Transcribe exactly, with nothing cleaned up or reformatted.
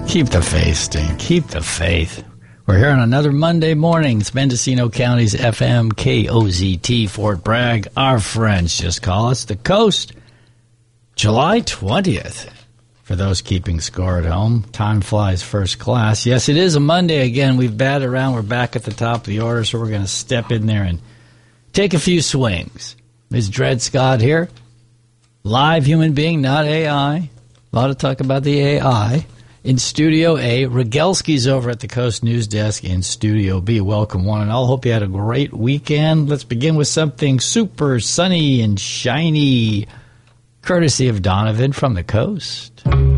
Keep the faith, Sting. Keep the faith. We're here on another Monday morning. It's Mendocino County's F M K O Z T, Fort Bragg. Our friends just call us the Coast. July twentieth. For those keeping score at home, time flies first class. Yes, it is a Monday again. We've batted around. We're back at the top of the order, so we're going to step in there and take a few swings. Miz Dred Scott here. Live human being, not A I. A lot of talk about the A I. In Studio A, Rogelski's over at the Coast News Desk in Studio B. Welcome, one and all. Hope you had a great weekend. Let's begin with something super sunny and shiny, courtesy of Donovan from the Coast.